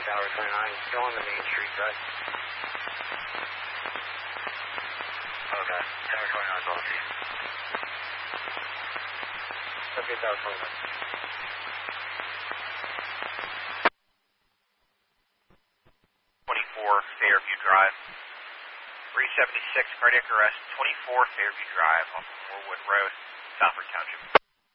Tower 29, still on the Main Street side. Okay, Tower 29 is on the scene. Okay, Tower 29. 24 Fairview Drive. 376 cardiac arrest, 24 Fairview Drive off of Moorwood Road, Southford Township.